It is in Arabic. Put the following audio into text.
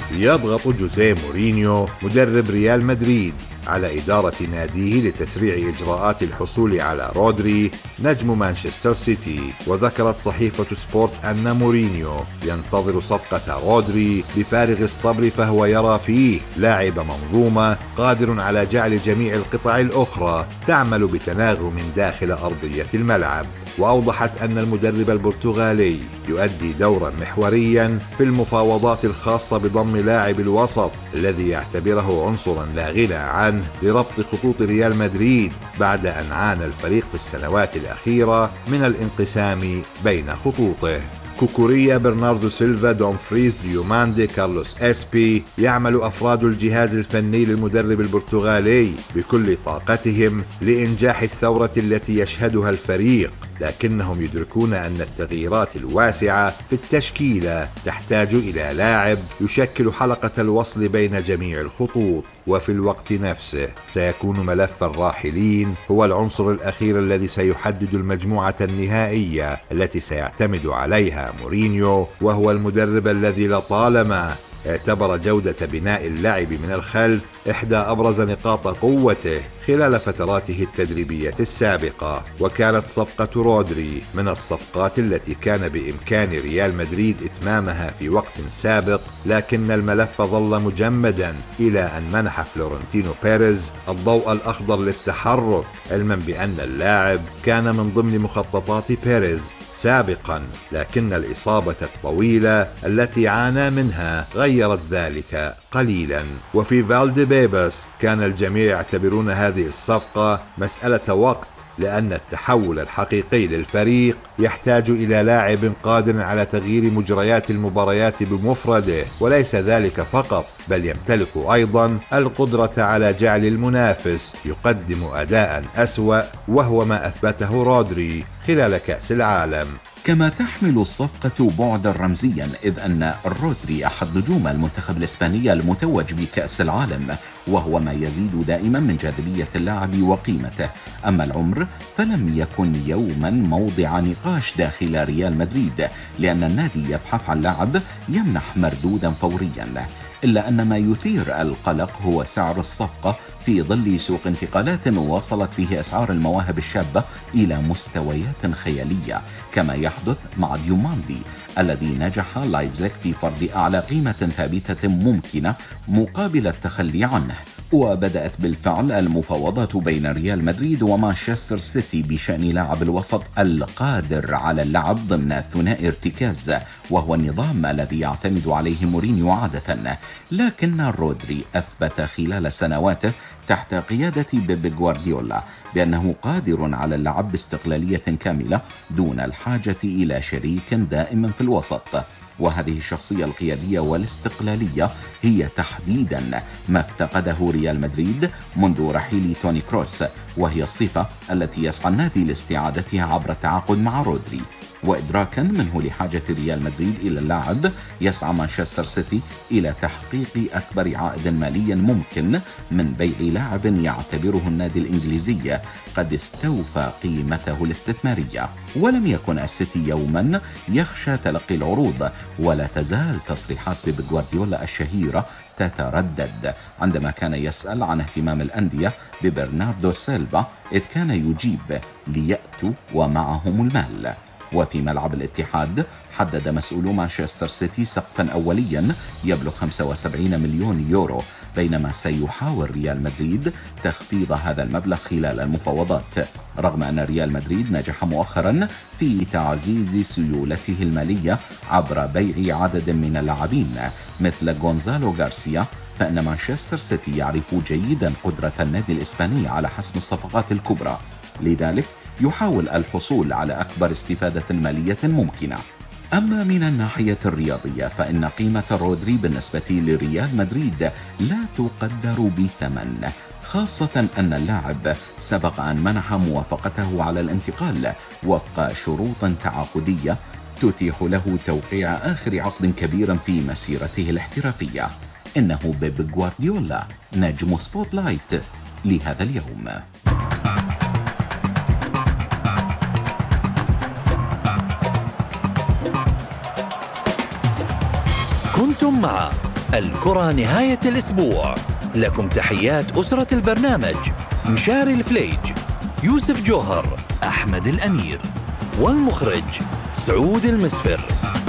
يضغط جوزيه مورينيو مدرب ريال مدريد على إدارة ناديه لتسريع إجراءات الحصول على رودري نجم مانشستر سيتي. وذكرت صحيفة سبورت أن مورينيو ينتظر صفقة رودري بفارغ الصبر، فهو يرى فيه لاعب منظومة قادر على جعل جميع القطع الأخرى تعمل بتناغم داخل أرضية الملعب. وأوضحت أن المدرب البرتغالي يؤدي دورا محوريا في المفاوضات الخاصة بضم لاعب الوسط الذي يعتبره عنصرا لا غنى عنه لربط خطوط ريال مدريد بعد أن عانى الفريق في السنوات الأخيرة من الانقسام بين خطوطه. كوكوريا، برناردو سيلفا، دومفريز، ديوماندي، كارلوس إسبي. يعمل أفراد الجهاز الفني للمدرب البرتغالي بكل طاقتهم لإنجاح الثورة التي يشهدها الفريق، لكنهم يدركون أن التغييرات الواسعة في التشكيلة تحتاج إلى لاعب يشكل حلقة الوصل بين جميع الخطوط. وفي الوقت نفسه سيكون ملف الراحلين هو العنصر الأخير الذي سيحدد المجموعة النهائية التي سيعتمد عليها مورينيو، وهو المدرب الذي لطالما اعتبر جودة بناء اللعب من الخلف إحدى أبرز نقاط قوته خلال فتراته التدريبية السابقة. وكانت صفقة رودري من الصفقات التي كان بإمكان ريال مدريد إتمامها في وقت سابق، لكن الملف ظل مجمدا إلى أن منح فلورنتينو بيريز الضوء الأخضر للتحرك، علما بأن اللاعب كان من ضمن مخططات بيريز سابقا، لكن الإصابة الطويلة التي عانى منها غيرت ذلك قليلا. وفي فالديبيباس كان الجميع يعتبرون هذه الصفقة مسألة وقت، لأن التحول الحقيقي للفريق يحتاج إلى لاعب قادر على تغيير مجريات المباريات بمفرده، وليس ذلك فقط بل يمتلك أيضا القدرة على جعل المنافس يقدم أداء أسوأ، وهو ما أثبته رودري خلال كأس العالم. كما تحمل الصفقة بعدا رمزيا، إذ أن رودري أحد نجوم المنتخب الإسباني المتوج بكأس العالم، وهو ما يزيد دائما من جاذبية اللاعب وقيمته. أما العمر فلم يكن يوما موضع نقاش داخل ريال مدريد، لأن النادي يبحث عن لاعب يمنح مردودا فوريا. إلا أن ما يثير القلق هو سعر الصفقة في ظل سوق انتقالات وصلت فيه أسعار المواهب الشابة إلى مستويات خيالية، كما يحدث مع ديوماندي الذي نجح لايبزيغ في فرض أعلى قيمة ثابتة ممكنة مقابل التخلي عنه. وبدأت بالفعل المفاوضات بين ريال مدريد ومانشستر سيتي بشأن لاعب الوسط القادر على اللعب ضمن ثنائي ارتكاز، وهو النظام الذي يعتمد عليه مورينيو عادة. لكن رودري أثبت خلال سنواته تحت قيادة بيب غوارديولا بأنه قادر على اللعب باستقلالية كاملة دون الحاجة إلى شريك دائم في الوسط. وهذه الشخصية القيادية والاستقلالية هي تحديدا ما افتقده ريال مدريد منذ رحيل توني كروس، وهي الصفة التي يسعى النادي لاستعادتها عبر التعاقد مع رودري. وإدراكا منه لحاجة ريال مدريد إلى اللاعب، يسعى مانشستر سيتي إلى تحقيق أكبر عائد مالي ممكن من بيع لاعب يعتبره النادي الإنجليزي قد استوفى قيمته الاستثمارية. ولم يكن السيتي يوما يخشى تلقي العروض، ولا تزال تصريحات بيب غوارديولا الشهيرة تتردد عندما كان يسأل عن اهتمام الأندية ببرناردو سيلفا، إذ كان يجيب ليأتوا ومعهم المال. وفي ملعب الاتحاد حدد مسؤولو مانشستر سيتي سقفا أوليا يبلغ 75 مليون يورو، بينما سيحاول ريال مدريد تخفيض هذا المبلغ خلال المفاوضات، رغم أن ريال مدريد نجح مؤخرا في تعزيز سيولته المالية عبر بيع عدد من اللاعبين مثل غونزالو غارسيا. فإن مانشستر سيتي يعرف جيدا قدرة النادي الإسباني على حسم الصفقات الكبرى، لذلك يحاول الحصول على أكبر استفادة مالية ممكنة. أما من الناحية الرياضية فإن قيمة رودري بالنسبة لريال مدريد لا تقدر بثمن، خاصة أن اللاعب سبق أن منح موافقته على الانتقال وفق شروط تعاقدية تتيح له توقيع آخر عقد كبير في مسيرته الاحترافية. إنه بيب غوارديولا نجم سبوت لايت لهذا اليوم. كنتم مع الكرة نهاية الأسبوع. لكم تحيات أسرة البرنامج: مشاري الفليج، يوسف جوهر، أحمد الأمير، والمخرج سعود المسفر.